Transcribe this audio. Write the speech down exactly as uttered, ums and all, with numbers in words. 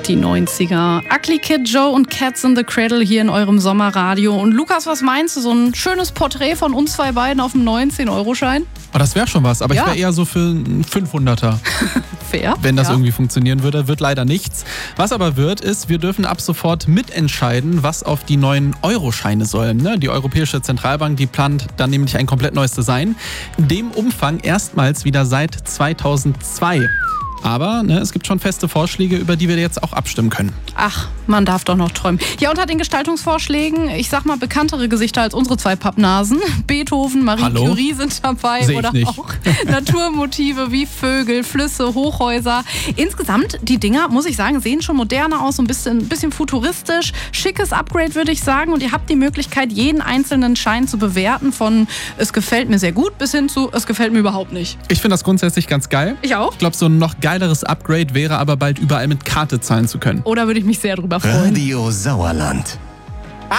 die neunziger. Ugly Kid Joe und Cats in the Cradle hier in eurem Sommerradio. Und Lukas, was meinst du? So ein schönes Porträt von uns zwei beiden auf einem neunzehn-Euro-Schein? Oh, das wäre schon was, aber ja. ich wäre eher so für einen fünfhunderter. Fair. Wenn das ja. irgendwie funktionieren würde, wird leider nichts. Was aber wird, ist, wir dürfen ab sofort mitentscheiden, was auf die neuen Euroscheine sollen. Ne? Die Europäische Zentralbank, die plant dann nämlich ein komplett neues Design. In dem Umfang erstmals wieder seit zweitausendzwei. Aber ne, es gibt schon feste Vorschläge, über die wir jetzt auch abstimmen können. Ach, man darf doch noch träumen. Ja, unter den Gestaltungsvorschlägen, ich sag mal bekanntere Gesichter als unsere zwei Pappnasen. Beethoven, Marie Hallo? Curie sind dabei. Seh ich oder nicht. auch Naturmotive wie Vögel, Flüsse, Hochhäuser. Insgesamt, die Dinger, muss ich sagen, sehen schon moderner aus, so ein bisschen, bisschen futuristisch. Schickes Upgrade, würde ich sagen. Und ihr habt die Möglichkeit, jeden einzelnen Schein zu bewerten. Von es gefällt mir sehr gut bis hin zu es gefällt mir überhaupt nicht. Ich finde das grundsätzlich ganz geil. Ich auch. Ich glaube, so ein noch geileres Upgrade wäre aber bald überall mit Karte zahlen zu können. Oder würde ich mich sehr drüber freuen. Radio Sauerland.